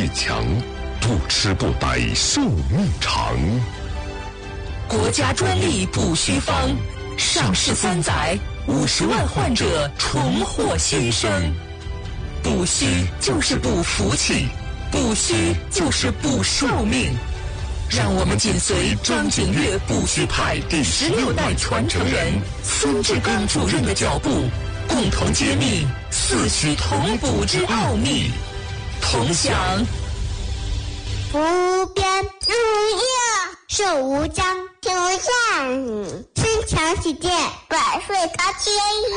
强，不吃不呆寿命长。 国家专利补虚方，上市3载，50万患者重获新生。补虚就是补福气，补虚就是补寿命。让我们紧随张景岳补虚派第16代传承人孙志刚主任的脚步，共同揭秘四虚同补之奥秘，同享福边入夜，寿无疆，天无限，身强体健，百岁他千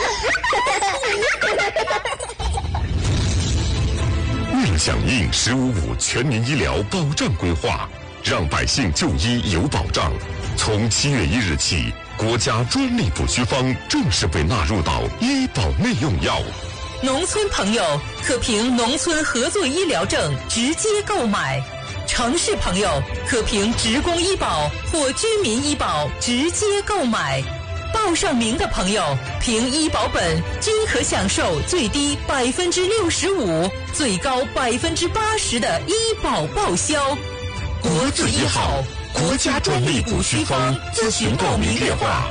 为了响应“15+5”全民医疗保障规划，让百姓就医有保障，从7月1日起，国家专利补虚方正式被纳入到医保内用药。 农村朋友可凭农村合作医疗证直接购买，城市朋友可凭职工医保或居民医保直接购买。报上名的朋友凭医保本均可享受最低65%、最高80%的医保报销。国字医好，国家专利补虚方咨询报名电话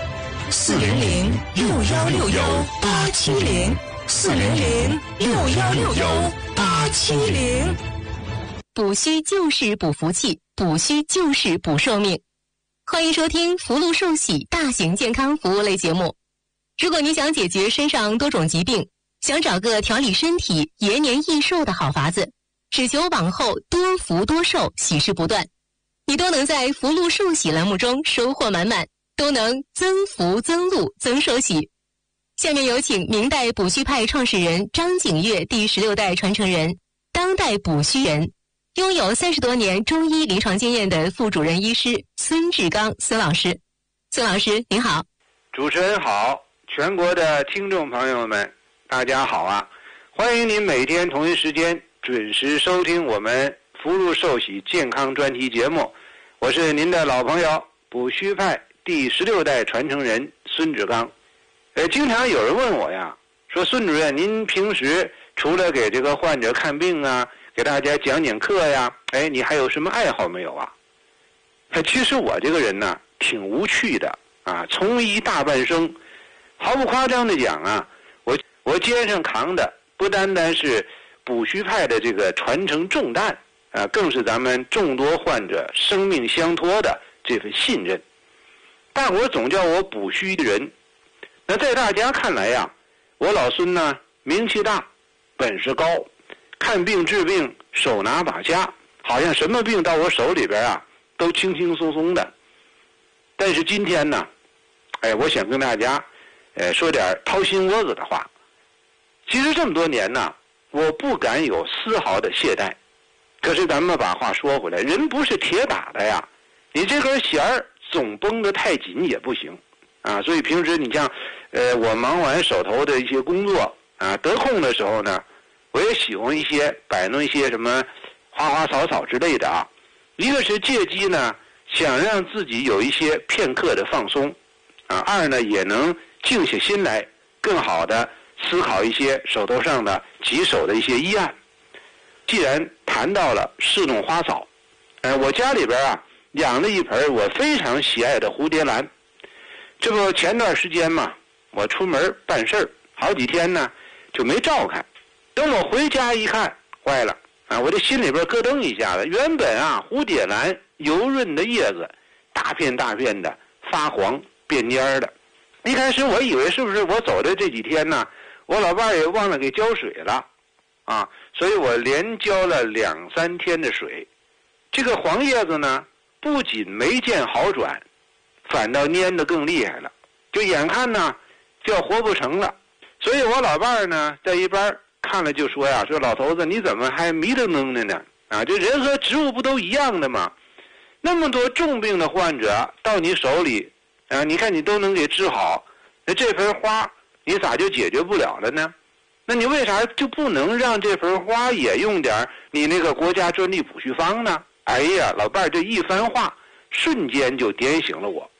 ：400-616-870，400-616-870。 补虚就是补福气，补虚就是补寿命。欢迎收听福禄寿喜大型健康服务类节目。如果你想解决身上多种疾病，想找个调理身体、延年益寿的好法子，只求往后多福多寿，喜事不断，你都能在福禄寿喜栏目中收获满满，都能增福增禄增寿喜。下面有请明代补虚派创始人张景岳第16代传承人，当代补虚人，拥有30多年中医临床经验的副主任医师孙志刚孙老师。孙老师您好。 主持人好，全国的听众朋友们大家好啊！欢迎您每天同一时间准时收听我们福禄寿喜健康专题节目，我是您的老朋友补虚派第16代传承人孙志刚。经常有人问我呀，说孙主任您平时除了给这个患者看病啊，给大家讲讲课呀，你还有什么爱好没有啊？其实我这个人呢挺无趣的啊，从医大半生，毫不夸张的讲啊，我肩上扛的不单单是补虚派的这个传承重担啊，更是咱们众多患者生命相托的这份信任。大伙总叫我补虚人，那在大家看来呀，我老孙呢名气大，本事高，看病治病手拿把掐，好像什么病到我手里边啊都轻轻松松的。但是今天呢，我想跟大家说点掏心窝子的话。其实这么多年呢，我不敢有丝毫的懈怠。可是咱们把话说回来，人不是铁打的呀，你这根弦儿总绷得太紧也不行啊。所以平时你像我忙完手头的一些工作啊，得空的时候呢，我也喜欢摆弄一些什么花花草草之类的啊。一个是借机呢，想让自己有一些片刻的放松啊；二呢，也能静下心来，更好的思考一些手头上的棘手的一些医案。既然谈到了侍弄花草，我家里边啊养了一盆我非常喜爱的蝴蝶兰。这不前段时间嘛，我出门办事儿，好几天呢就没照看。等我回家一看，坏了啊！我这心里边咯噔一下子。原本啊，蝴蝶兰油润的叶子，大片大片的发黄变蔫的。一开始我以为是不是我走的这几天呢，我老伴儿也忘了给浇水了啊，所以我连浇了2、3天的水。这个黄叶子呢，不仅没见好转，反倒蔫得更厉害了，就眼看呢就要活不成了。所以我老伴儿呢在一边看了就说呀，说老头子你怎么还迷瞪瞪的呢？啊，这人和植物不都一样的吗？那么多重病的患者到你手里啊，你看你都能给治好，那这盆花你咋就解决不了了呢？那你为啥就不能让这盆花也用点你那个国家专利补虚方呢？哎呀，老伴儿这一番话瞬间就点醒了我